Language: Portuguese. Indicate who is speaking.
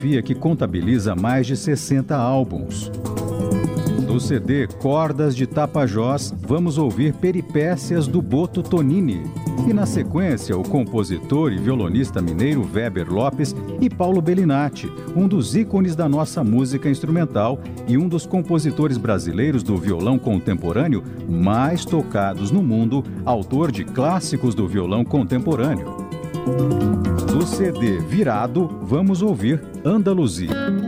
Speaker 1: que contabiliza mais de 60 álbuns. Do CD Cordas de Tapajós, vamos ouvir Peripécias do Boto Tonini. E na sequência, o compositor e violonista mineiro Weber Lopes e Paulo Bellinati, um dos ícones da nossa música instrumental e um dos compositores brasileiros do violão contemporâneo mais tocados no mundo, autor de clássicos do violão contemporâneo. Do CD Virado, vamos ouvir Andaluzia.